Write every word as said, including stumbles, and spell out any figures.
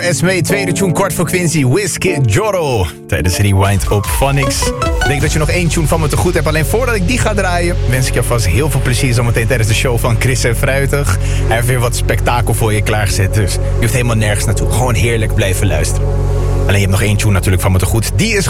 Esme, tweede tune, kwart voor Quincy, Wizkid, Jorro. Tijdens Rewind op Phonics. Ik denk dat je nog één tune van me te goed hebt. Alleen voordat ik die ga draaien, wens ik je alvast heel veel plezier zometeen tijdens de show van Chris en Fruitig. Hij heeft weer wat spektakel voor je klaargezet, dus je hoeft helemaal nergens naartoe. Gewoon heerlijk blijven luisteren. Alleen je hebt nog één tune natuurlijk van me te goed. Die is